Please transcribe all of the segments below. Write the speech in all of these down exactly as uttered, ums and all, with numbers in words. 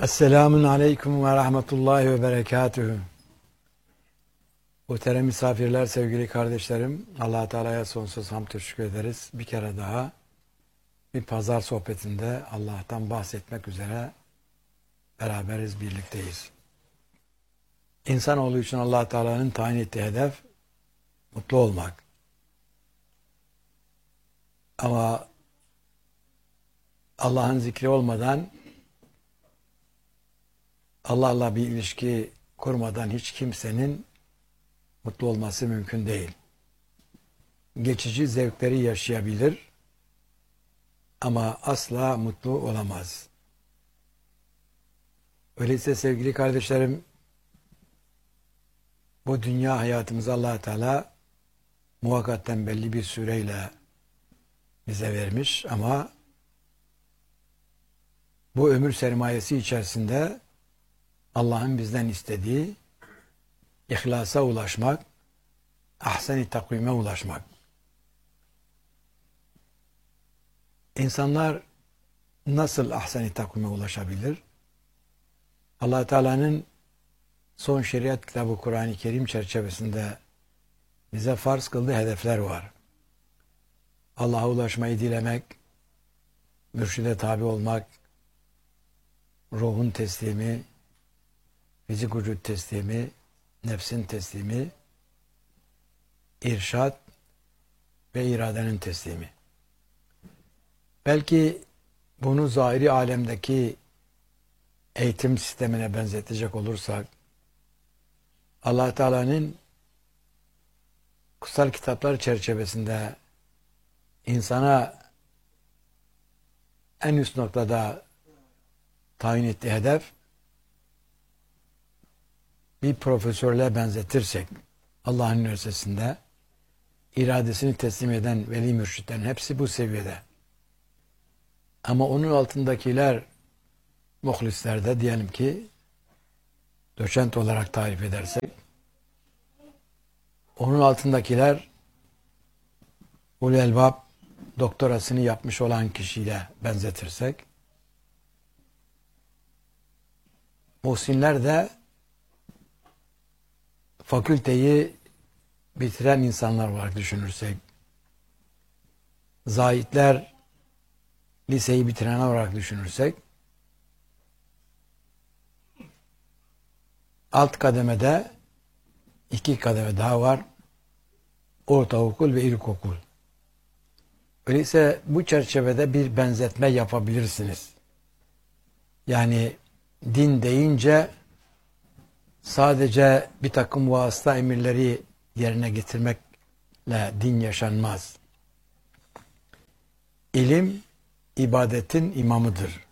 Esselamun Aleyküm ve Rahmetullahi ve Berekatühü. Muhterem misafirler, sevgili kardeşlerim, Allah Teala'ya sonsuz hamd teşekkür ederiz. Bir kere daha bir pazar sohbetinde Allah'tan bahsetmek üzere beraberiz, birlikteyiz. İnsanoğlu için Allah Teala'nın tayin ettiği hedef mutlu olmak. Ama Allah'ın zikri olmadan, Allah'la bir ilişki kurmadan hiç kimsenin mutlu olması mümkün değil. Geçici zevkleri yaşayabilir ama asla mutlu olamaz. Öyleyse sevgili kardeşlerim, bu dünya hayatımızı Allah Teala muhakkaten belli bir süreyle bize vermiş ama bu ömür sermayesi içerisinde Allah'ın bizden istediği ihlasa ulaşmak, ahsen-i takvime ulaşmak. İnsanlar nasıl ahsen-i takvime ulaşabilir? Allah Teala'nın son şeriat kitabı Kur'an-ı Kerim çerçevesinde bize farz kıldığı hedefler var. Allah'a ulaşmayı dilemek, mürşide tabi olmak, ruhun teslimi, fizik vücut teslimi, nefsin teslimi, irşad ve iradenin teslimi. Belki bunu zahiri alemdeki eğitim sistemine benzetecek olursak, Allah Teala'nın kutsal kitaplar çerçevesinde insana en üst noktada tayin ettiği hedef, bir profesörle benzetirsek, Allah'ın üniversitesinde iradesini teslim eden veli mürşitlerin hepsi bu seviyede. Ama onun altındakiler, muhlislerde diyelim ki, doçent olarak tarif edersek, onun altındakiler, ulul elbab doktorasını yapmış olan kişiyle benzetirsek, muhsinler de fakülteyi bitiren insanlar olarak düşünürsek, zahitler liseyi bitiren olarak düşünürsek, alt kademede iki kademe daha var. Ortaokul ve ilkokul. Öyleyse bu çerçevede bir benzetme yapabilirsiniz. Yani din deyince sadece bir takım vasıta emirleri yerine getirmekle din yaşanmaz. İlim, ibadetin imamıdır.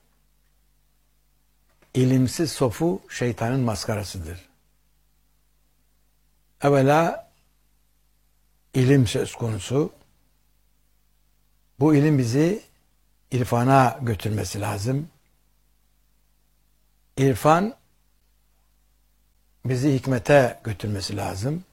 İlimsiz sofu şeytanın maskarasıdır. Evvela ilim söz konusu. Bu ilim bizi irfana götürmesi lazım. İrfan bizi hikmete götürmesi lazım.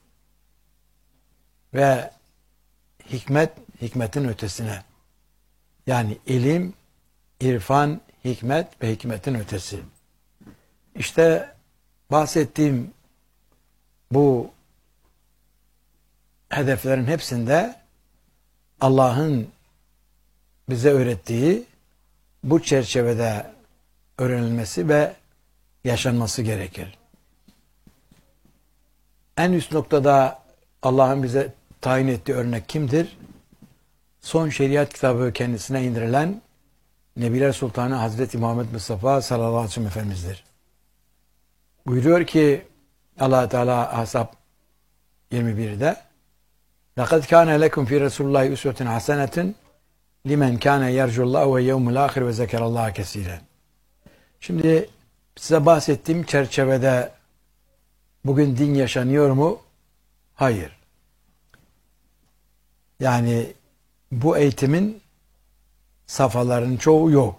Ve hikmet, hikmetin ötesine. Yani ilim, irfan, hikmet ve hikmetin ötesi. İşte bahsettiğim bu hedeflerin hepsinde Allah'ın bize öğrettiği bu çerçevede öğrenilmesi ve yaşanması gerekir. En üst noktada Allah'ın bize tayin ettiği örnek kimdir? Son şeriat kitabı kendisine indirilen Nebiler Sultanı Hazreti Muhammed Mustafa sallallahu aleyhi ve sellem Efendimiz'dir. Buyuruyor ki Allah Teala Ahzab yirmi bir'de لَقَدْ كَانَ لَكُمْ فِي رَسُولِ اللّٰهِ اُسْوَةٌ حَسَنَةٌ لِمَنْ كَانَ يَرْجُ اللّٰهُ وَيَوْمُ الْآخِرِ وَذَكَرَ اللّٰهَ كَثِيرًا. Şimdi size bahsettiğim çerçevede bugün din yaşanıyor mu? Hayır. Yani bu eğitimin safhalarının çoğu yok.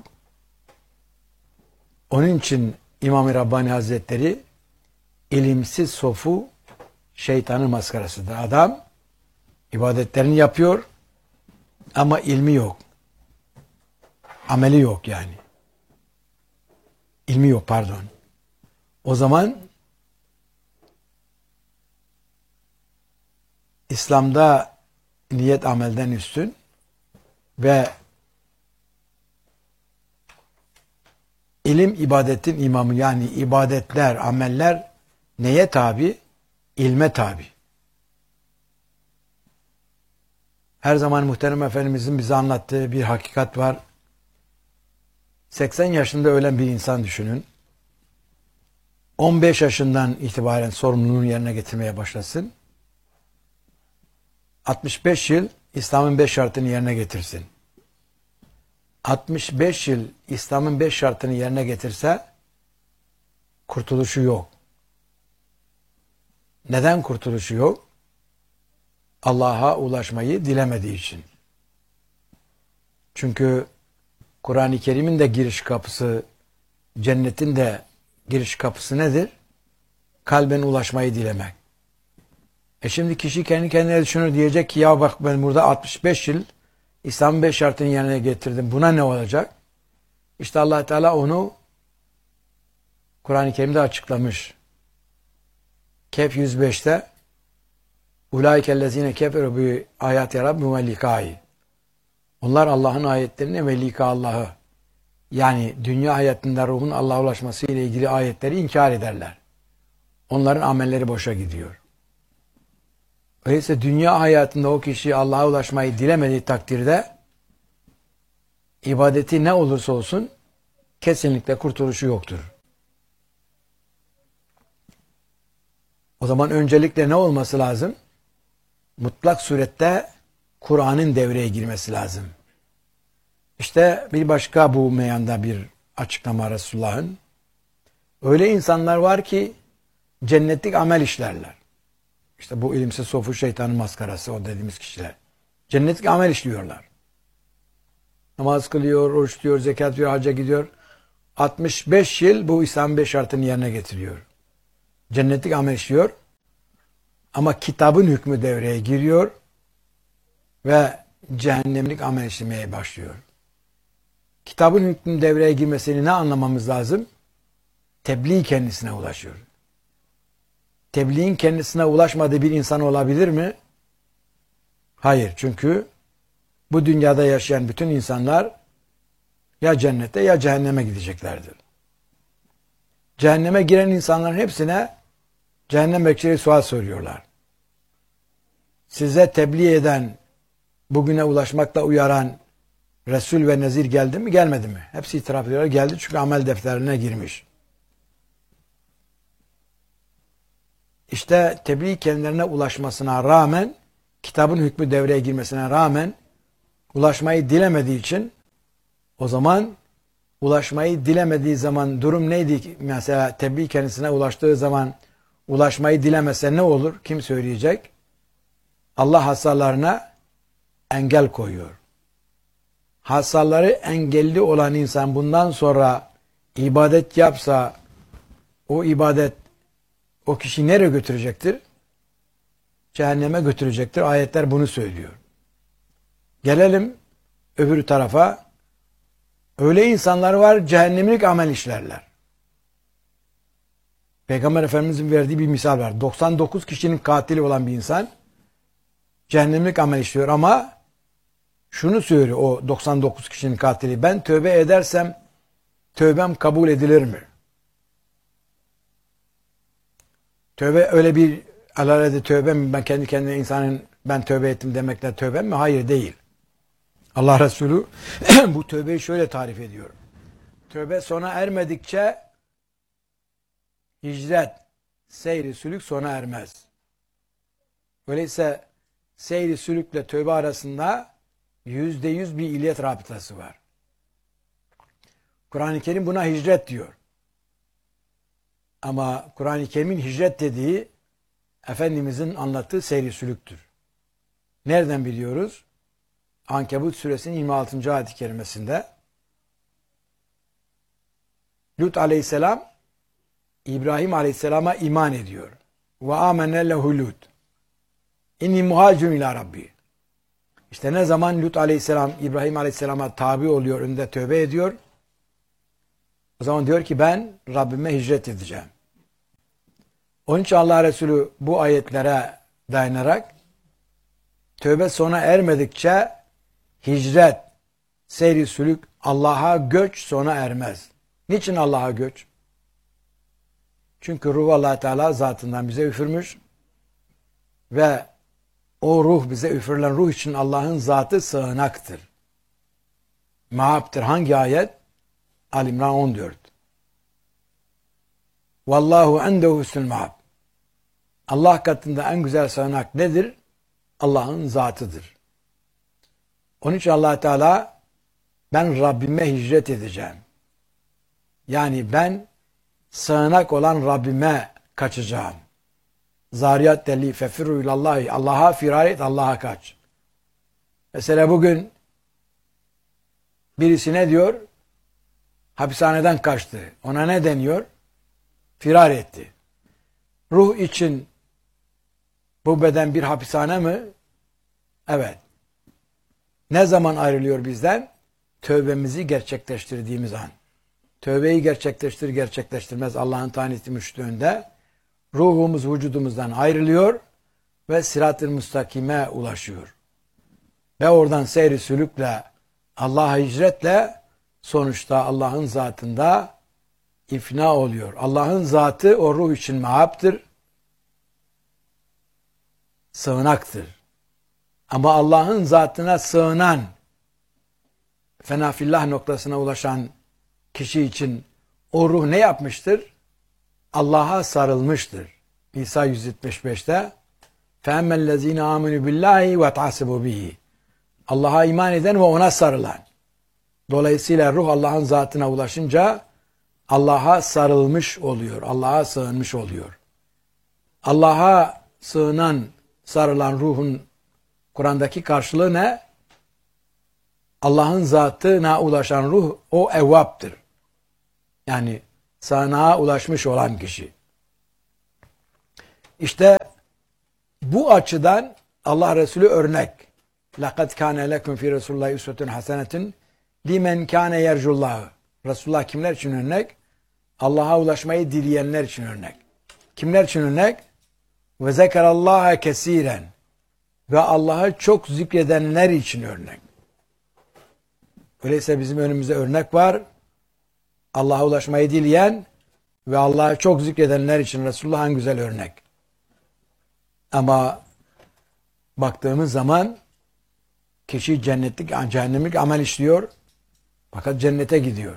Onun için İmam-ı Rabbani Hazretleri ilimsiz sofu şeytanın maskarasıdır. Adam ibadetlerini yapıyor ama ilmi yok. Ameli yok yani. İlmi ilmi yok pardon. O zaman İslam'da niyet amelden üstün ve ilim ibadetin imamı, yani ibadetler, ameller neye tabi? İlme tabi. Her zaman muhterem Efendimizin bize anlattığı bir hakikat var. seksen yaşında ölen bir insan düşünün. on beş yaşından itibaren sorumluluğunu yerine getirmeye başlasın. altmış beş yıl İslam'ın beş şartını yerine getirsin. altmış beş yıl İslam'ın beş şartını yerine getirse kurtuluşu yok. Neden kurtuluşu yok? Allah'a ulaşmayı dilemediği için. Çünkü Kur'an-ı Kerim'in de giriş kapısı, cennetin de giriş kapısı nedir? Kalben ulaşmayı dilemek. E şimdi kişi kendi kendine düşünür, diyecek ki ya bak ben burada altmış beş yıl İslam'ın beş şartını yerine getirdim. Buna ne olacak? İşte Allah Teala onu Kur'an-ı Kerim'de açıklamış. Kehf yüz beşte Ulaikellezine keferu bi ayati rabbihim ve likai. Onlar Allah'ın ayetlerini ve lika Allah'ı, yani dünya hayatında ruhun Allah'a ulaşması ile ilgili ayetleri inkar ederler. Onların amelleri boşa gidiyor. Öyleyse dünya hayatında o kişi Allah'a ulaşmayı dilemediği takdirde ibadeti ne olursa olsun kesinlikle kurtuluşu yoktur. O zaman öncelikle ne olması lazım? Mutlak surette Kur'an'ın devreye girmesi lazım. İşte bir başka bu meyanda bir açıklama Resulullah'ın. Öyle insanlar var ki cennetlik amel işlerler. İşte bu ilimsiz sofu şeytanın maskarası, o dediğimiz kişiler. Cennetlik amel işliyorlar. Namaz kılıyor, oruç tutuyor, zekat veriyor, hacca gidiyor. altmış beş yıl bu İslam beş şartını yerine getiriyor. Cennetlik amel işliyor. Ama kitabın hükmü devreye giriyor ve cehennemlik amel işlemeye başlıyor. Kitabın hükmü devreye girmesini ne anlamamız lazım? Tebliğ kendisine ulaşıyor. Tebliğin kendisine ulaşmadığı bir insan olabilir mi? Hayır. Çünkü bu dünyada yaşayan bütün insanlar ya cennete ya cehenneme gideceklerdir. Cehenneme giren insanların hepsine cehennem bekçileri sual soruyorlar. Size tebliğ eden, bugüne ulaşmakla uyaran Resul ve Nezir geldi mi, gelmedi mi? Hepsi itiraf ediyorlar. Geldi çünkü amel defterine girmiş. İşte tebliğ kendilerine ulaşmasına rağmen, kitabın hükmü devreye girmesine rağmen ulaşmayı dilemediği için, o zaman ulaşmayı dilemediği zaman durum neydi? Mesela tebliğ kendisine ulaştığı zaman ulaşmayı dilemese ne olur? Kim söyleyecek? Allah hastalarına engel koyuyor. Hastaları engelli olan insan bundan sonra ibadet yapsa o ibadet o kişi nereye götürecektir? Cehenneme götürecektir. Ayetler bunu söylüyor. Gelelim öbür tarafa. Öyle insanlar var, cehennemlik amel işlerler. Peygamber Efendimiz'in verdiği bir misal var. doksan dokuz kişinin katili olan bir insan cehennemlik amel işliyor ama şunu söylüyor o doksan dokuz kişinin katili: ben tövbe edersem tövbem kabul edilir mi? Tövbe öyle bir alalede tövbe mi? Ben kendi kendine insanın ben tövbe ettim demekle tövbe mi? Hayır, değil. Allah Resulü bu tövbeyi şöyle tarif ediyor. Tövbe sona ermedikçe hicret, seyri sülük sona ermez. Öyleyse seyri sülükle tövbe arasında yüzde yüz bir illet rabıtası var. Kur'an-ı Kerim buna hicret diyor. Ama Kur'an-ı Kerim'in hicret dediği Efendimizin anlattığı seyri sülüktür. Nereden biliyoruz? Ankebut suresinin yirmi altıncı ayet-i kerimesinde Lut aleyhisselam İbrahim aleyhisselama iman ediyor. Ve amenne lehu Lut. İnni muhacirun ila Rabbi. İşte ne zaman Lut aleyhisselam İbrahim aleyhisselama tabi oluyor, önünde tövbe ediyor. O zaman diyor ki ben Rabbime hicret edeceğim. Onun için Allah Resulü bu ayetlere dayanarak tövbe sona ermedikçe hicret, seyri sülük, Allah'a göç sona ermez. Niçin Allah'a göç? Çünkü ruh Allah Teala zatından bize üfürmüş ve o ruh, bize üfürülen ruh için Allah'ın zatı sığınaktır. Maaptır. Hangi ayet? Al-İmran on dört. Vallahu endehu husnul maab. Allah katında en güzel sığınak nedir? Allah'ın zatıdır. Onun için Allah Teala ben Rabbime hicret edeceğim. Yani ben sığınak olan Rabbime kaçacağım. Zariyat delli fefirru ilallahi. Allah'a firar et, Allah'a kaç. Mesela bugün birisi ne diyor? Hapishaneden kaçtı. Ona ne deniyor? Firar etti. Ruh için bu beden bir hapishane mi? Evet. Ne zaman ayrılıyor bizden? Tövbemizi gerçekleştirdiğimiz an. Tövbeyi gerçekleştir gerçekleştirmez Allah'ın taniti müştüğünde ruhumuz vücudumuzdan ayrılıyor ve sırat-ı müstakime ulaşıyor. Ve oradan seyri sülükle, Allah'a hicretle sonuçta Allah'ın zatında ifna oluyor. Allah'ın zatı o ruh için maaptır, sığınaktır. Ama Allah'ın zatına sığınan, fenafillah noktasına ulaşan kişi için o ruh ne yapmıştır? Allah'a sarılmıştır. İsa yüz yetmiş beşte فَاَمَّا الَّذ۪ينَ آمَنُوا بِاللّٰهِ وَتَعْسِبُوا بِهِ Allah'a iman eden ve ona sarılan. Dolayısıyla ruh Allah'ın zatına ulaşınca Allah'a sarılmış oluyor. Allah'a sığınmış oluyor. Allah'a sığınan, sarılan ruhun Kur'an'daki karşılığı ne? Allah'ın zatına ulaşan ruh o evvaptır. Yani sığınağa ulaşmış olan kişi. İşte bu açıdan Allah Resulü örnek. لَقَدْ كَانَ لَكُمْ فِي رَسُولُ اللّٰهِ اُسْوَةٌ حَسَنَةٌ لِمَنْ كَانَ يَرْجُ اللّٰهِ Resulullah kimler için örnek? Allah'a ulaşmayı dileyenler için örnek. Kimler için örnek? وَذَكَرَ اللّٰهَ كَس۪يرًا Ve Allah'ı çok zikredenler için örnek. Öyleyse bizim önümüzde örnek var. Allah'a ulaşmayı dileyen ve Allah'ı çok zikredenler için Resulullah en güzel örnek. Ama baktığımız zaman kişi cennetlik, cehennemlik amel işliyor. Fakat cennete gidiyor.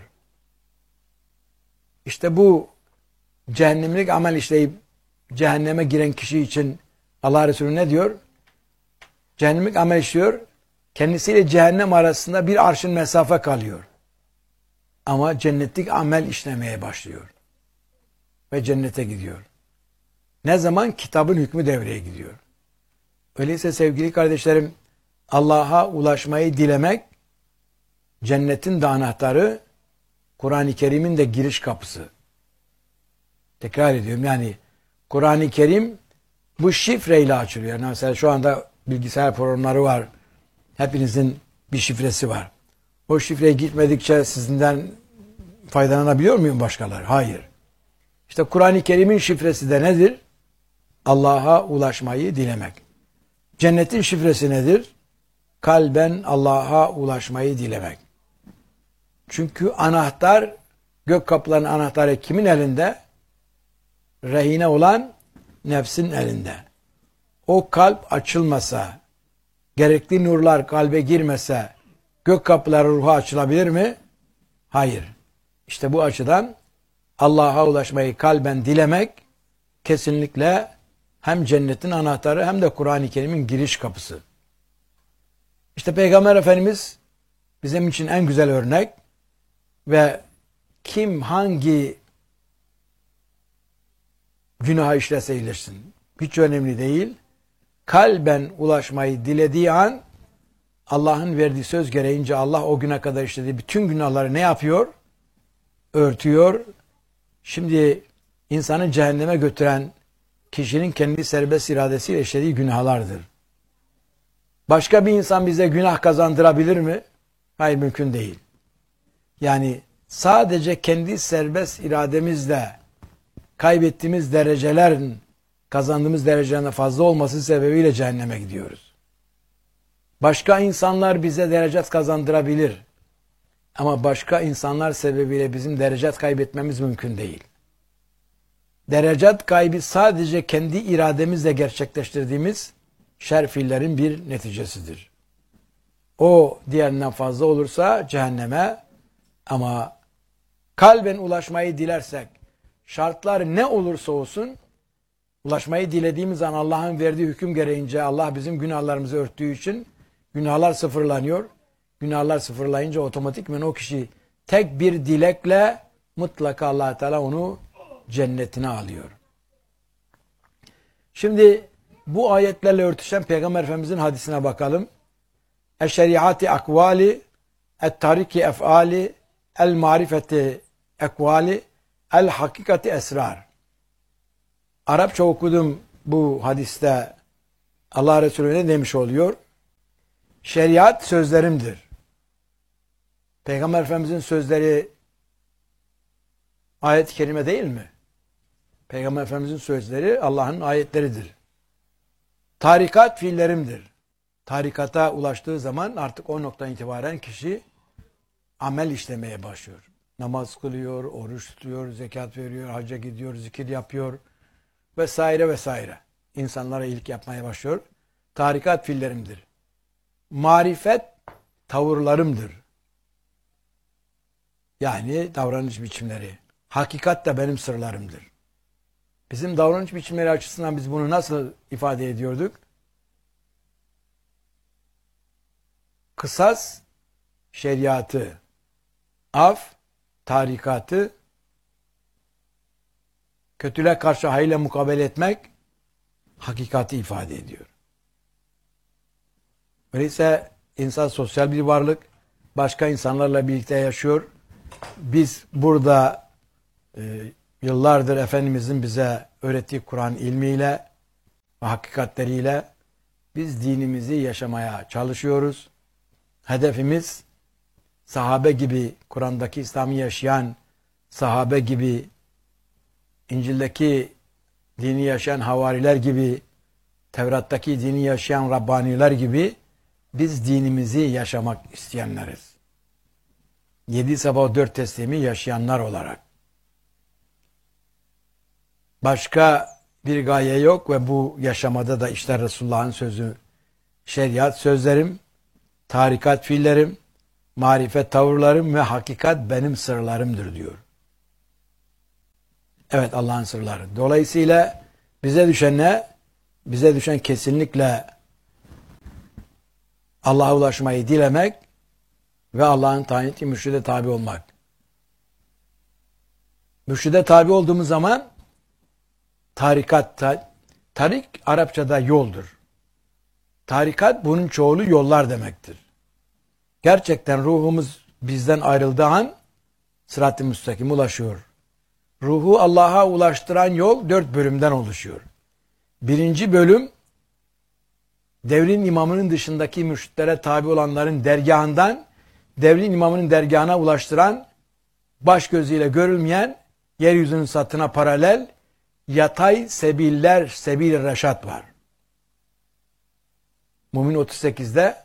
İşte bu cehennemlik amel işleyip cehenneme giren kişi için Allah Resulü ne diyor? Cehennemlik amel işliyor. Kendisiyle cehennem arasında bir arşın mesafe kalıyor. Ama cennetlik amel işlemeye başlıyor. Ve cennete gidiyor. Ne zaman? Kitabın hükmü devreye gidiyor. Öyleyse sevgili kardeşlerim, Allah'a ulaşmayı dilemek, cennetin de anahtarı, Kur'an-ı Kerim'in de giriş kapısı. Tekrar ediyorum, yani Kur'an-ı Kerim bu şifreyle açılıyor. Yani mesela şu anda bilgisayar programları var. Hepinizin bir şifresi var. O şifreye gitmedikçe sizinden faydalanabiliyor muyum başkaları? Hayır. İşte Kur'an-ı Kerim'in şifresi de nedir? Allah'a ulaşmayı dilemek. Cennetin şifresi nedir? Kalben Allah'a ulaşmayı dilemek. Çünkü anahtar, gök kapılarının anahtarı kimin elinde? Rehine olan nefsin elinde. O kalp açılmasa, gerekli nurlar kalbe girmese, gök kapıları ruha açılabilir mi? Hayır. İşte bu açıdan Allah'a ulaşmayı kalben dilemek kesinlikle hem cennetin anahtarı hem de Kur'an-ı Kerim'in giriş kapısı. İşte Peygamber Efendimiz bizim için en güzel örnek ve kim hangi günah işlese iyileşsin. Hiç önemli değil. Kalben ulaşmayı dilediği an Allah'ın verdiği söz gereğince Allah o güne kadar işlediği bütün günahları ne yapıyor? Örtüyor. Şimdi insanı cehenneme götüren kişinin kendi serbest iradesiyle işlediği günahlardır. Başka bir insan bize günah kazandırabilir mi? Hayır, mümkün değil. Yani sadece kendi serbest irademizle kaybettiğimiz derecelerin kazandığımız derecelerin fazla olması sebebiyle cehenneme gidiyoruz. Başka insanlar bize derecet kazandırabilir. Ama başka insanlar sebebiyle bizim derecet kaybetmemiz mümkün değil. Derecet kaybı sadece kendi irademizle gerçekleştirdiğimiz şer fiillerin bir neticesidir. O diğerinden fazla olursa cehenneme, ama kalben ulaşmayı dilersek, şartlar ne olursa olsun, ulaşmayı dilediğimiz an Allah'ın verdiği hüküm gereğince Allah bizim günahlarımızı örttüğü için günahlar sıfırlanıyor. Günahlar sıfırlayınca otomatikman o kişi tek bir dilekle mutlaka Allah Teala onu cennetine alıyor. Şimdi bu ayetlerle örtüşen Peygamber Efendimizin hadisine bakalım. Eşşeriati akvali, et-tariki efali, el-marifeti ekvali, el-hakikati esrar. Arapça okudum bu hadiste. Allah Resulü ne demiş oluyor? Şeriat sözlerimdir. Peygamber Efendimizin sözleri ayet-i kerime değil mi? Peygamber Efendimizin sözleri Allah'ın ayetleridir. Tarikat fiillerimdir. Tarikata ulaştığı zaman artık o noktadan itibaren kişi amel işlemeye başlıyor. Namaz kılıyor, oruç tutuyor, zekat veriyor, hacca gidiyor, zikir yapıyor vesaire vesaire. İnsanlara iyilik yapmaya başlıyor. Tarikat fiillerimdir. Marifet tavırlarımdır. Yani davranış biçimleri. Hakikat de benim sırlarımdır. Bizim davranış biçimleri açısından biz bunu nasıl ifade ediyorduk? Kısas, şeriatı, af, tarikatı, kötüle karşı hayırla mukabele etmek, hakikati ifade ediyor. Öyleyse insan sosyal bir varlık, başka insanlarla birlikte yaşıyor. Biz burada e, yıllardır Efendimizin bize öğrettiği Kur'an ilmiyle ve hakikatleriyle biz dinimizi yaşamaya çalışıyoruz. Hedefimiz sahabe gibi, Kur'an'daki İslam'ı yaşayan sahabe gibi, İncil'deki dini yaşayan havariler gibi, Tevrat'taki dini yaşayan Rabbaniler gibi biz dinimizi yaşamak isteyenleriz. Yedi sabah dört teslimi yaşayanlar olarak. Başka bir gaye yok ve bu yaşamada da işte Resulullah'ın sözü, şeriat sözlerim, tarikat fiillerim, marifet tavırlarım ve hakikat benim sırlarımdır diyor. Evet, Allah'ın sırları. Dolayısıyla bize düşen ne? Bize düşen kesinlikle Allah'a ulaşmayı dilemek ve Allah'ın tayin ettiği mürşide tabi olmak. Mürşide tabi olduğumuz zaman tarikat, ta, tarik Arapçada yoldur. Tarikat bunun çoğulu yollar demektir. Gerçekten ruhumuz bizden ayrıldığı an sırat-ı müstakim ulaşıyor. Ruhu Allah'a ulaştıran yol dört bölümden oluşuyor. Birinci bölüm, devrin imamının dışındaki mürşitlere tabi olanların dergahından devrin imamının dergahına ulaştıran, baş gözüyle görülmeyen, yeryüzünün satına paralel yatay sebiller, sebil-i reşat var. Mümin otuz sekizde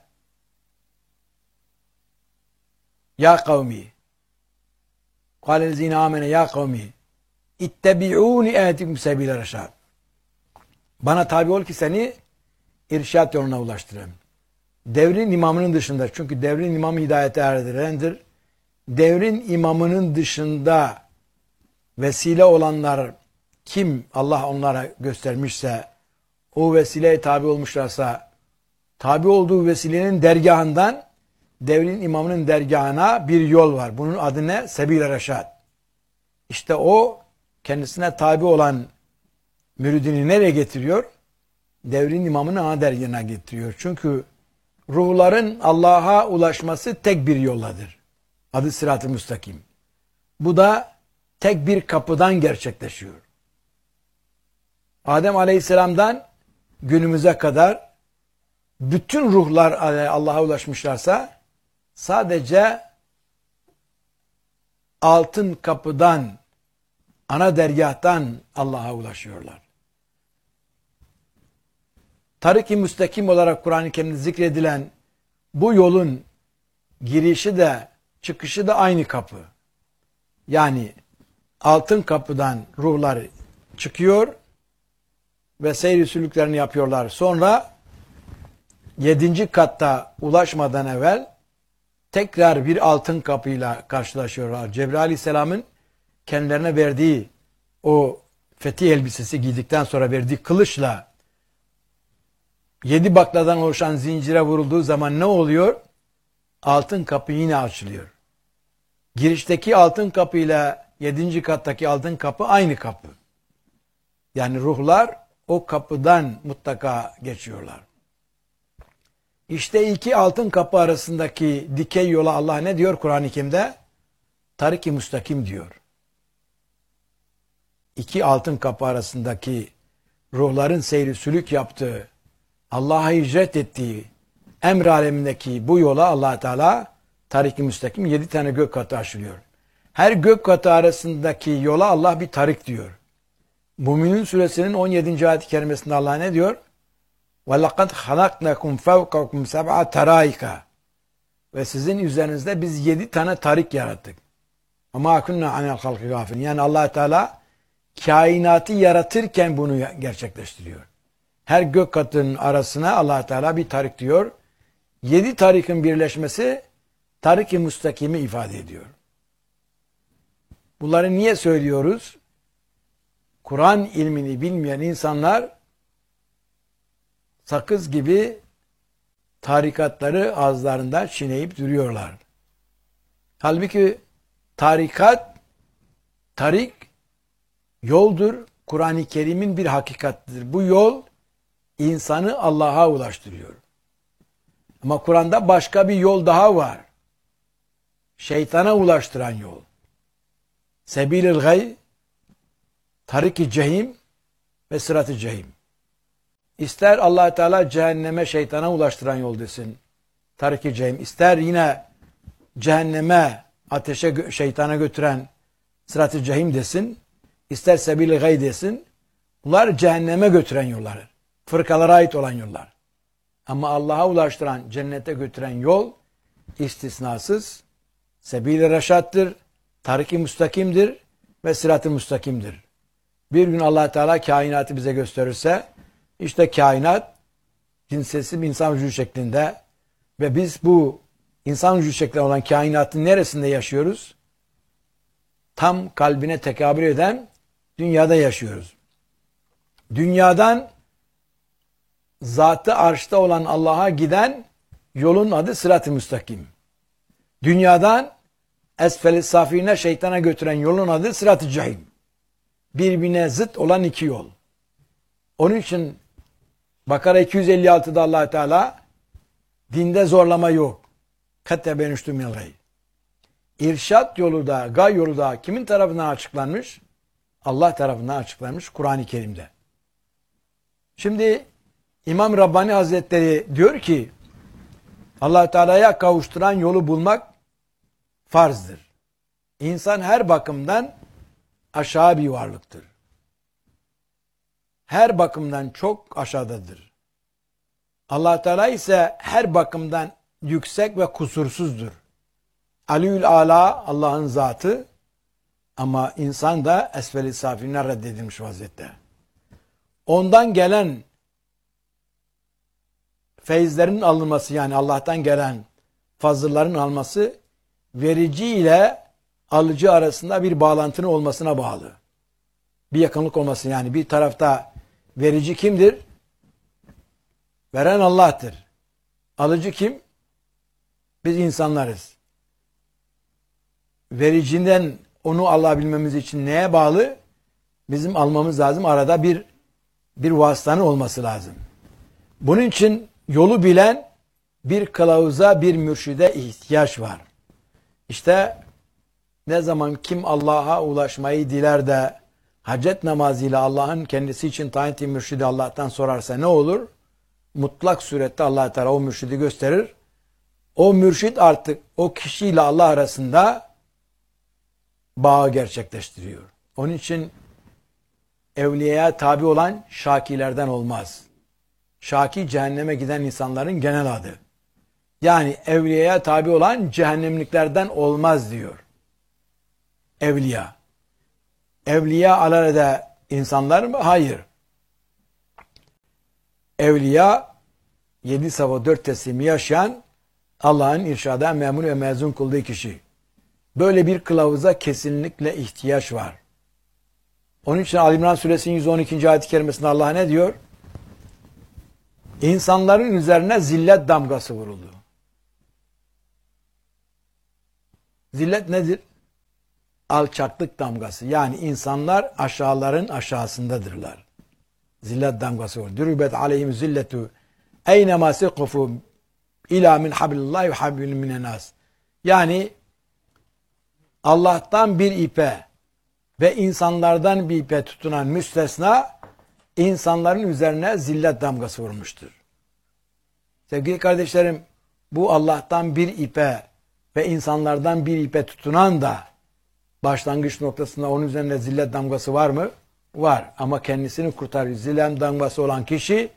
Ya kavmi kâlellezîne âmene ya kavmi ittebi'ûni ehdikum sebil-i reşat. Bana tabi ol ki seni irşat yoluna ulaştırayım. Devrin imamının dışında, çünkü devrin imamı hidayete erdirendir. Devrin imamının dışında vesile olanlar kim Allah onlara göstermişse, o vesileye tabi olmuşlarsa, tabi olduğu vesilenin dergahından devrin imamının dergahına bir yol var. Bunun adı ne? Sebil-i reşat. İşte o kendisine tabi olan müridini nereye getiriyor? Devrin imamını ana dergahına getiriyor. Çünkü ruhların Allah'a ulaşması tek bir yolladır. Adı sırat-ı müstakim. Bu da tek bir kapıdan gerçekleşiyor. Adem Aleyhisselam'dan günümüze kadar bütün ruhlar Allah'a ulaşmışlarsa sadece altın kapıdan, ana dergâhtan Allah'a ulaşıyorlar. Tarik-i müstakim olarak Kur'an-ı Kerim'de zikredilen bu yolun girişi de çıkışı da aynı kapı. Yani altın kapıdan ruhlar çıkıyor ve seyir sülüklerini yapıyorlar. Sonra yedinci katta ulaşmadan evvel tekrar bir altın kapıyla karşılaşıyorlar. Cebrail Aleyhisselam'ın kendilerine verdiği o fetih elbisesi giydikten sonra verdiği kılıçla yedi bakladan oluşan zincire vurulduğu zaman ne oluyor? Altın kapı yine açılıyor. Girişteki altın kapı ile yedinci kattaki altın kapı aynı kapı. Yani ruhlar o kapıdan mutlaka geçiyorlar. İşte iki altın kapı arasındaki dikey yola Allah ne diyor Kur'an-ı Kerim'de? Tarik-i müstakim diyor. İki altın kapı arasındaki ruhların seyri sülük yaptığı, Allah'a hicret ettiği emr alemindeki bu yola Allah Teala tarik-i müstakim yedi tane gök katı aşılıyor. Her gök katı arasındaki yola Allah bir tarik diyor. Müminun suresinin on yedinci ayet-i kerimesinde Allah ne diyor? وَلَقَدْ خَلَقْنَكُمْ فَوْقَكُمْ سَبْعَ تَرَائِكَ Ve sizin üzerinizde biz yedi tane tarik yarattık. Ama كُنَّا عَنَى الْخَلْقِ غَافِلٍ Yani Allah Teala kainatı yaratırken bunu gerçekleştiriyor. Her gök katının arasına Allah Teala bir tarik diyor. Yedi tarikin birleşmesi tarik-i müstakimi ifade ediyor. Bunları niye söylüyoruz? Kur'an ilmini bilmeyen insanlar sakız gibi tarikatları ağızlarında çiğneyip duruyorlar. Halbuki tarikat, tarik yoldur. Kur'an-ı Kerim'in bir hakikatidir. Bu yol insanı Allah'a ulaştırıyor. Ama Kur'an'da başka bir yol daha var. Şeytana ulaştıran yol. Sebil-i gay, tarik-i cehim ve sırat-ı cehim. İster Allah Teala cehenneme şeytana ulaştıran yol desin. Tarik-i cehim. İster yine cehenneme, ateşe, şeytana götüren sırat-ı cehim desin. İster sebil-i gay desin. Bunlar cehenneme götüren yollar. Fırkalara ait olan yollar. Ama Allah'a ulaştıran, cennete götüren yol istisnasız sebil-i reşattır, tarik-i müstakimdir ve sırat-ı müstakimdir. Bir gün Allah Teala kainatı bize gösterirse, işte kainat cinsesi bir insan vücudu şeklinde ve biz bu insan vücudu şeklinde olan kainatın neresinde yaşıyoruz? Tam kalbine tekabül eden dünyada yaşıyoruz. Dünyadan zatı arşta olan Allah'a giden yolun adı sırat-ı müstakim. Dünyadan esfel-i safirine şeytana götüren yolun adı sırat-ı cehim. Birbirine zıt olan iki yol. Onun için Bakara iki yüz elli altıda Allah Teala dinde zorlama yok. Katte benüştü minel gay. İrşad yolu da, gay yolu da kimin tarafından açıklanmış? Allah tarafından açıklanmış Kur'an-ı Kerim'de. Şimdi İmam Rabbani Hazretleri diyor ki Allah Teala'ya kavuşturan yolu bulmak farzdır. İnsan her bakımdan aşağı bir varlıktır. Her bakımdan çok aşağıdadır. Allah Teala ise her bakımdan yüksek ve kusursuzdur. Aliül Ala Allah'ın zatı ama insan da esfel-i safirine reddedilmiş vaziyette. Ondan gelen feyizlerin alınması yani Allah'tan gelen fazılların alması verici ile alıcı arasında bir bağlantının olmasına bağlı. Bir yakınlık olması yani bir tarafta verici kimdir? Veren Allah'tır. Alıcı kim? Biz insanlarız. Vericinden onu alabilmemiz için neye bağlı? Bizim almamız lazım. Arada bir bir vasıtanın olması lazım. Bunun için yolu bilen bir kılavuza, bir mürşide ihtiyaç var. İşte ne zaman kim Allah'a ulaşmayı diler de hacet namazıyla Allah'ın kendisi için tayin ettiği mürşidi Allah'tan sorarsa ne olur? Mutlak surette Allah Teala o mürşidi gösterir. O mürşid artık o kişiyle Allah arasında bağı gerçekleştiriyor. Onun için evliyaya tabi olan şakilerden olmaz. Şaki cehenneme giden insanların genel adı. Yani evliyaya tabi olan cehennemliklerden olmaz diyor. Evliya. Evliya alelade insanlar mı? Hayır. Evliya yedi safa dört teslimi yaşayan Allah'ın irşada memur ve mezun kıldığı kişi. Böyle bir kılavuza kesinlikle ihtiyaç var. Onun için Ali İmran Suresinin yüz on ikinci ayet-i kerimesinde Allah ne diyor? İnsanların üzerine zillet damgası vuruldu. Zillet nedir? Alçaklık damgası. Yani insanlar aşağıların aşağısındadırlar. Zillet damgası vuruldu. Dürübet aleyhim zilletu eynema sıkıfu ila min hablillahi ve hablin minenas. Yani Allah'tan bir ipe ve insanlardan bir ipe tutunan müstesna insanların üzerine zillet damgası vurmuştur. Sevgili kardeşlerim, bu Allah'tan bir ipe ve insanlardan bir ipe tutunan da başlangıç noktasında onun üzerine zillet damgası var mı? Var. Ama kendisini kurtarıyor. Zillet damgası olan kişi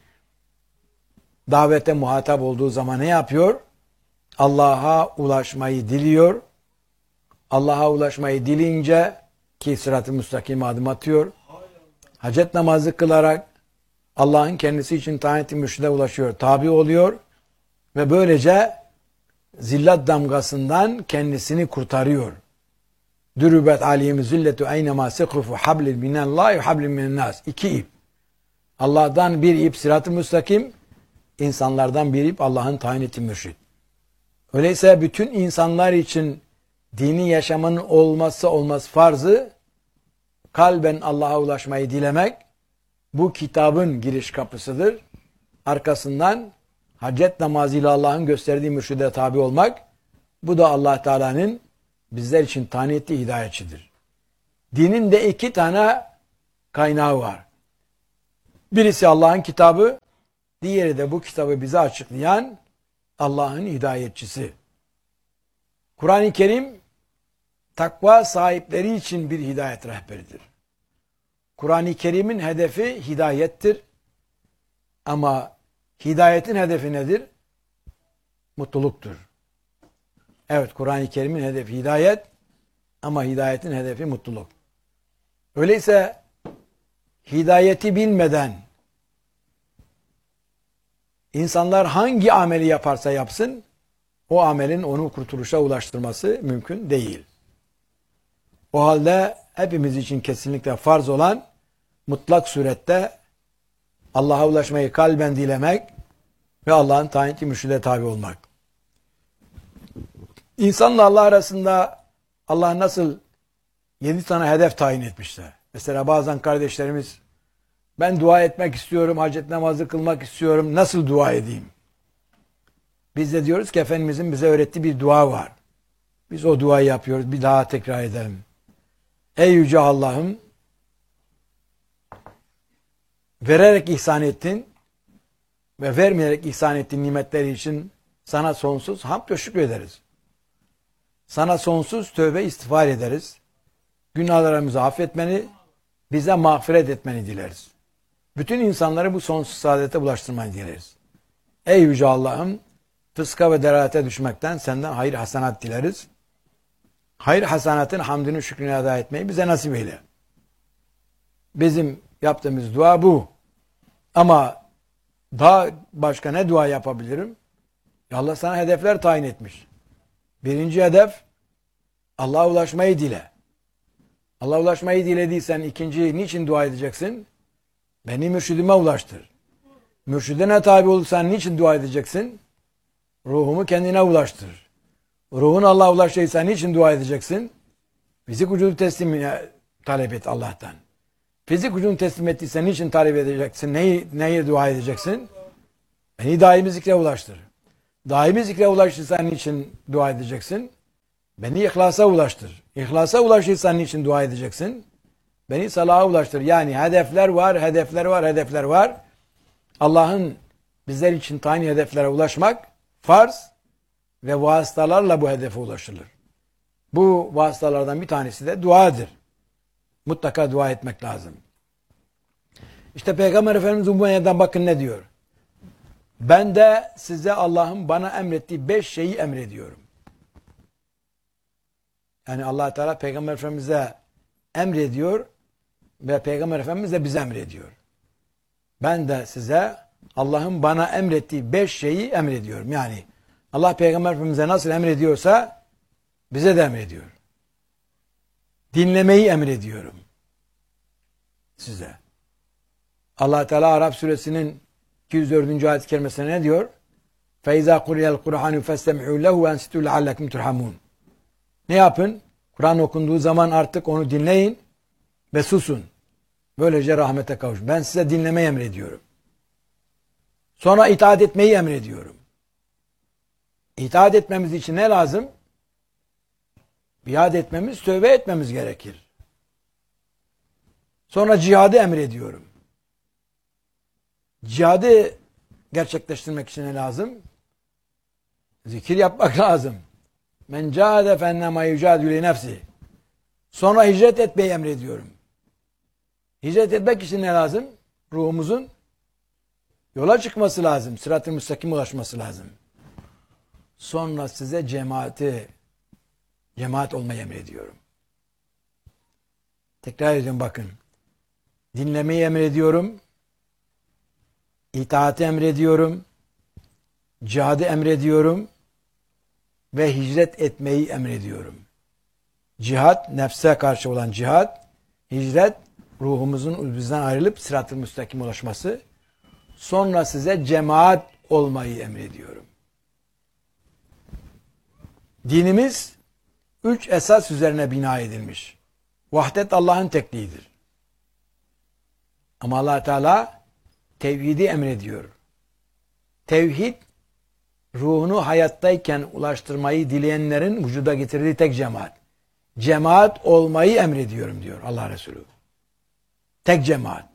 davete muhatap olduğu zaman ne yapıyor? Allah'a ulaşmayı diliyor. Allah'a ulaşmayı dileyince ki sırat-ı müstakime adım atıyor. Hacet namazı kılarak Allah'ın kendisi için tayin ettiği mürşide ulaşıyor. Tabi oluyor ve böylece zillet damgasından kendisini kurtarıyor. Dürübet aleyhim zilletu eynema sıkrufu hablil minallahi ve hablil minennas. İki ip. Allah'tan bir ip sırat-ı müstakim, insanlardan bir ip Allah'ın tayin ettiği mürşid. Öyleyse bütün insanlar için dini yaşamın olmazsa olmaz farzı kalben Allah'a ulaşmayı dilemek, bu kitabın giriş kapısıdır. Arkasından hacet namazıyla Allah'ın gösterdiği mürşide tabi olmak, bu da Allah Teala'nın bizler için tayin ettiği hidayetçidir. Dinin de iki tane kaynağı var. Birisi Allah'ın kitabı, diğeri de bu kitabı bize açıklayan Allah'ın hidayetçisi. Kur'an-ı Kerim takva sahipleri için bir hidayet rehberidir. Kur'an-ı Kerim'in hedefi hidayettir. Ama hidayetin hedefi nedir? Mutluluktur. Evet, Kur'an-ı Kerim'in hedefi hidayet ama hidayetin hedefi mutluluk. Öyleyse hidayeti bilmeden insanlar hangi ameli yaparsa yapsın, o amelin onu kurtuluşa ulaştırması mümkün değil. O halde hepimiz için kesinlikle farz olan mutlak surette Allah'a ulaşmayı kalben dilemek ve Allah'ın tayin ettiği mürşide tabi olmak. İnsanla Allah arasında Allah nasıl yedi tane hedef tayin etmişse. Mesela bazen kardeşlerimiz, ben dua etmek istiyorum, hacet namazı kılmak istiyorum, nasıl dua edeyim? Biz de diyoruz ki Efendimizin bize öğrettiği bir dua var. Biz o duayı yapıyoruz, bir daha tekrar edelim. Ey Yüce Allah'ım, vererek ihsan ettin ve vermeyerek ihsan ettiğin nimetleri için sana sonsuz hamd ve şükür ederiz. Sana sonsuz tövbe istiğfar ederiz. Günahlarımızı affetmeni, bize mağfiret etmeni dileriz. Bütün insanları bu sonsuz saadete bulaştırmayı dileriz. Ey Yüce Allah'ım, fıska ve delalete düşmekten senden hayır hasenat dileriz. Hayır hasenatın hamdını şükrünü eda etmeyi bize nasip eyle. Bizim yaptığımız dua bu. Ama daha başka ne dua yapabilirim? Allah sana hedefler tayin etmiş. Birinci hedef, Allah'a ulaşmayı dile. Allah'a ulaşmayı dilediysen ikinci niçin dua edeceksin? Beni mürşidime ulaştır. Mürşidine tabi olursan niçin dua edeceksin? Ruhumu kendine ulaştır. Ruhun Allah'a ulaştıysa niçin dua edeceksin? Fizik vücudu teslimine talep et Allah'tan. Fizik vücudunu teslim ettiysen niçin talep edeceksin? Neyi, neyi dua edeceksin? Beni daimi zikre ulaştır. Daimi zikre ulaştıysan niçin dua edeceksin? Beni ihlasa ulaştır. İhlasa ulaştıysan niçin dua edeceksin? Beni salaha ulaştır. Yani hedefler var, hedefler var, hedefler var. Allah'ın bizler için tayin hedeflere ulaşmak farz ve vasıtalarla bu hedefe ulaşılır. Bu vasıtalardan bir tanesi de duadır. Mutlaka dua etmek lazım. İşte Peygamber Efendimiz Umayye'den bakın ne diyor. Ben de size Allah'ın bana emrettiği beş şeyi emrediyorum. Yani Allah Teala Peygamber Efendimiz'e emrediyor ve Peygamber Efendimiz de bize emrediyor. Ben de size Allah'ın bana emrettiği beş şeyi emrediyorum. Yani Allah Peygamber Efendimiz'e nasıl emrediyorsa bize de emrediyor. Dinlemeyi emrediyorum size. Allah Teala Araf suresinin iki yüz dördüncü ayet-i kerimesine ne diyor? فَاِذَا قُرِيَ الْقُرْحَانُ فَاسْتَمِعُوا لَهُ وَاَنْسِتُوا لَعَلَّكُمْ تُرْحَمُونَ. Ne yapın? Kur'an okunduğu zaman artık onu dinleyin ve susun. Böylece rahmete kavuşun. Ben size dinlemeyi emrediyorum. Sonra itaat etmeyi emrediyorum. İtaat etmemiz için ne lazım? Biat etmemiz, tövbe etmemiz gerekir. Sonra cihadı emrediyorum. Cihadı gerçekleştirmek için ne lazım? Zikir yapmak lazım. Men cahade fennema yucadü li nefsi. Sonra hicret etmeyi emrediyorum. Hicret etmek için ne lazım? Ruhumuzun yola çıkması lazım. Sırat-ı müstakim ulaşması lazım. Sonra size cemaati, cemaat olmayı emrediyorum. Tekrar ediyorum bakın. Dinlemeyi emrediyorum. İtaati emrediyorum. Cihadı emrediyorum. Ve hicret etmeyi emrediyorum. Cihat, nefse karşı olan cihat. Hicret, ruhumuzun bizden ayrılıp sırat-ı müstakim ulaşması. Sonra size cemaat olmayı emrediyorum. Dinimiz üç esas üzerine bina edilmiş. Vahdet Allah'ın tekliğidir. Ama Allah Teala tevhidi emrediyor. Tevhid, ruhunu hayattayken ulaştırmayı dileyenlerin vücuda getirdiği tek cemaat. Cemaat olmayı emrediyorum diyor Allah Resulü. Tek cemaat.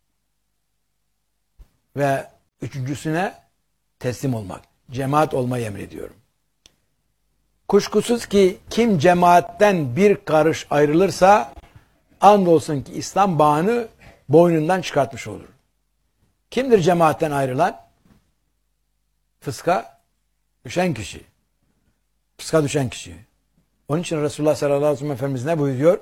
Ve üçüncüsüne teslim olmak. Cemaat olmayı emrediyorum. Kuşkusuz ki kim cemaatten bir karış ayrılırsa andolsun ki İslam bağını boynundan çıkartmış olur. Kimdir cemaatten ayrılan? Fıska düşen kişi. Fıska düşen kişi. Onun için Resulullah sallallahu aleyhi ve sellem Efendimiz ne buyuruyor?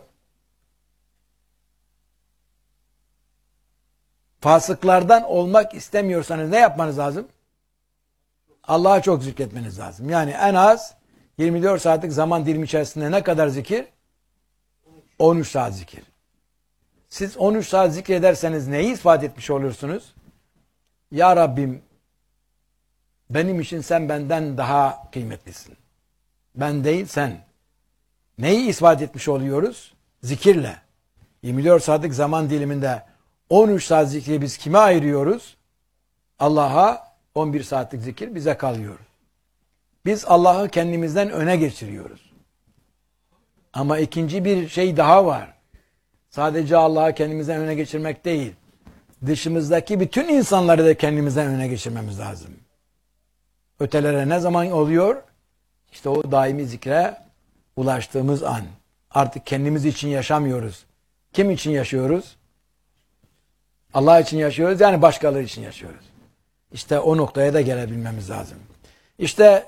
Fasıklardan olmak istemiyorsanız ne yapmanız lazım? Allah'a çok zikretmeniz lazım. Yani en az yirmi dört saatlik zaman dilimi içerisinde ne kadar zikir? on üç saat zikir. Siz on üç saat zikrederseniz neyi ispat etmiş olursunuz? Ya Rabbim, benim için sen benden daha kıymetlisin. Ben değil sen. Neyi ispat etmiş oluyoruz? Zikirle. yirmi dört saatlik zaman diliminde on üç saat zikri biz kime ayırıyoruz? Allah'a. On bir saatlik zikir bize kalıyor. Biz Allah'ı kendimizden öne geçiriyoruz. Ama ikinci bir şey daha var. Sadece Allah'ı kendimizden öne geçirmek değil. Dışımızdaki bütün insanları da kendimizden öne geçirmemiz lazım. Ötelere ne zaman oluyor? İşte o daimi zikre ulaştığımız an. Artık kendimiz için yaşamıyoruz. Kim için yaşıyoruz? Allah için yaşıyoruz, yani başkaları için yaşıyoruz. İşte o noktaya da gelebilmemiz lazım. İşte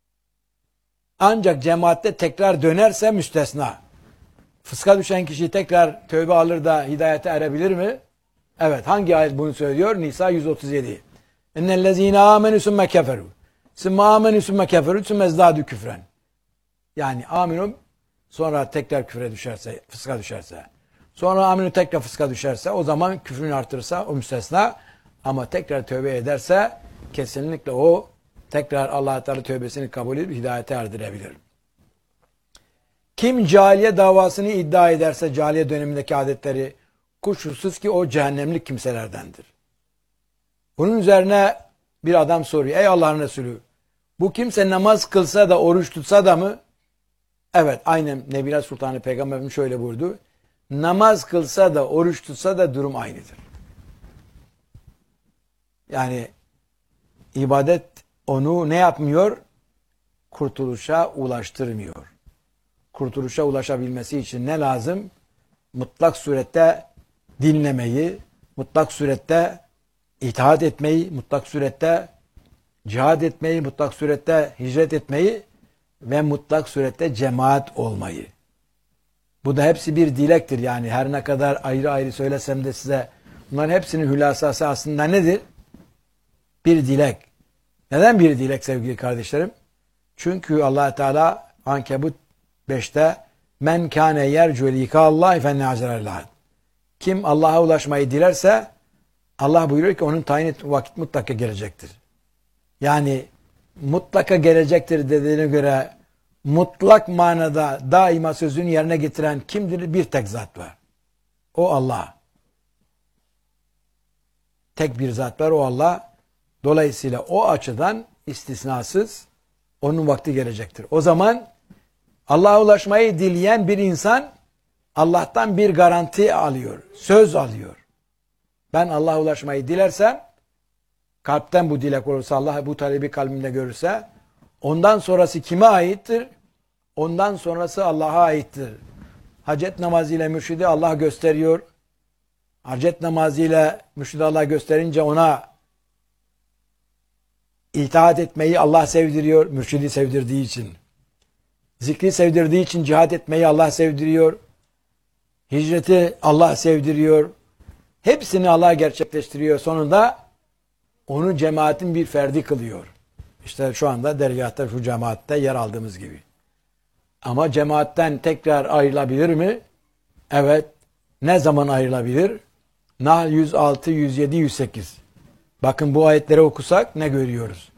ancak cemaatte tekrar dönerse müstesna. Fıska düşen kişi tekrar tövbe alır da hidayete erebilir mi? Evet. Hangi ayet bunu söylüyor? Nisa yüz otuz yedi. Ennellezine amenü sümme keferu. Sümme amenü sümme keferu sümme ezdâdü küfren. Yani aminum sonra tekrar küfre düşerse, fıska düşerse. Sonra aminum tekrar fıska düşerse, o zaman küfrünü artırırsa o müstesna. Ama tekrar tövbe ederse kesinlikle o tekrar Allah-u Teala tövbesini kabul edip hidayete erdirebilir. Kim cahiliye davasını iddia ederse cahiliye dönemindeki adetleri, kuşkusuz ki o cehennemlik kimselerdendir. Bunun üzerine bir adam soruyor. Ey Allah'ın Resulü, bu kimse namaz kılsa da oruç tutsa da mı? Evet, aynen Nebile Sultanı Peygamberimiz şöyle buyurdu. Namaz kılsa da oruç tutsa da durum aynıdır. Yani ibadet onu ne yapmıyor? Kurtuluşa ulaştırmıyor. kurtuluşa ulaşabilmesi için ne lazım? Mutlak surette dinlemeyi, mutlak surette itaat etmeyi, mutlak surette cihad etmeyi, mutlak surette hicret etmeyi ve mutlak surette cemaat olmayı. Bu da hepsi bir dilektir. Yani her ne kadar ayrı ayrı söylesem de size bunların hepsinin hülasası aslında nedir? Bir dilek. Neden bir dilek sevgili kardeşlerim? Çünkü Allah Teala Ankebut beşte men kâne yercu likâllâhi fennâzerellâh. Kim Allah'a ulaşmayı dilerse Allah buyuruyor ki onun tayin ettiği vakit mutlaka gelecektir. Yani mutlaka gelecektir dediğine göre mutlak manada daima sözünü yerine getiren kimdir? Bir tek zat var. O Allah. Tek bir zat var, o Allah. Dolayısıyla o açıdan istisnasız onun vakti gelecektir. O zaman Allah'a ulaşmayı dileyen bir insan Allah'tan bir garanti alıyor. Söz alıyor. Ben Allah'a ulaşmayı dilersem, kalpten bu dilek olursa, Allah bu talebi kalbimde görürse, ondan sonrası kime aittir? Ondan sonrası Allah'a aittir. Hacet namazıyla mürşidi Allah gösteriyor. Hacet namazıyla mürşidi Allah gösterince ona itaat etmeyi Allah sevdiriyor. Mürşidi sevdirdiği için. Zikri sevdirdiği için cihad etmeyi Allah sevdiriyor. Hicreti Allah sevdiriyor. Hepsini Allah gerçekleştiriyor. Sonunda onu cemaatin bir ferdi kılıyor. İşte şu anda dergâhta, şu cemaatte yer aldığımız gibi. Ama cemaatten tekrar ayrılabilir mi? Evet. Ne zaman ayrılabilir? Nahl yüz altı, yüz yedi, yüz sekiz. Bakın bu ayetleri okusak ne görüyoruz?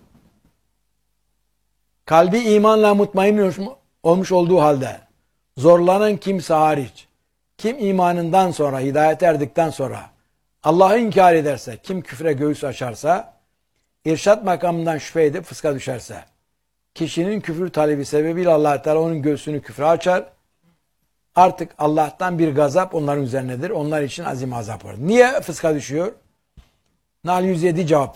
Kalbi imanla mutmain olmuş olduğu halde zorlanan kimse hariç, kim imanından sonra, hidayet erdikten sonra Allah'ı inkar ederse, kim küfre göğüs açarsa, irşat makamından şüphe edip fıska düşerse, kişinin küfür talebi sebebiyle Allah Teala onun göğsünü küfre açar. Artık Allah'tan bir gazap onların üzerinedir. Onlar için azim azap var. Niye fıska düşüyor? Nahl yüz yedi cevap